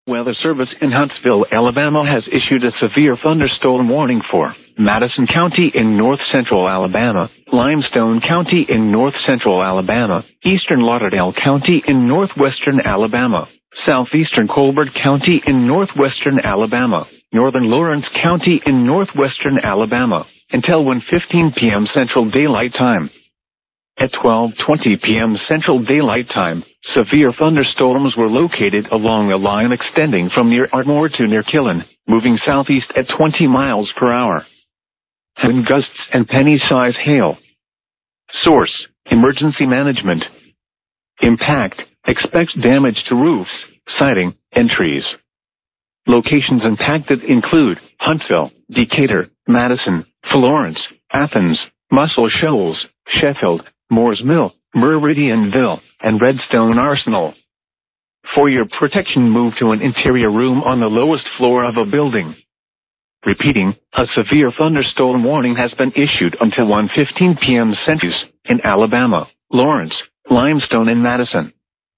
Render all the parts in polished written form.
Weather Service in Huntsville, Alabama has issued a severe thunderstorm warning for Madison County in north-central Alabama, Limestone County in north-central Alabama, eastern Lauderdale County in northwestern Alabama, southeastern Colbert County in northwestern Alabama, northern Lawrence County in northwestern Alabama, until 1:15 p.m. Central Daylight Time. At 12:20 p.m. Central Daylight Time, severe thunderstorms were located along a line extending from near Ardmore to near Killen, moving southeast at 20 miles per hour. Wind gusts and penny-size hail. Source: Emergency Management. Impact: expects damage to roofs, siding, and trees. Locations impacted include Huntsville, Decatur, Madison, Florence, Athens, Muscle Shoals, Sheffield, Moores Mill, Meridianville, and Redstone Arsenal. For your protection, move to an interior room on the lowest floor of a building. Repeating, a severe thunderstorm warning has been issued until 1:15 p.m. Central in Alabama, Lawrence, Limestone, and Madison.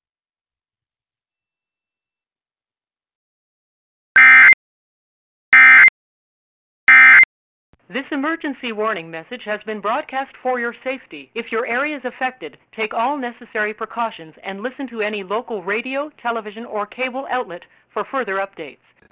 This emergency warning message has been broadcast for your safety. If your area is affected, take all necessary precautions and listen to any local radio, television, or cable outlet for further updates.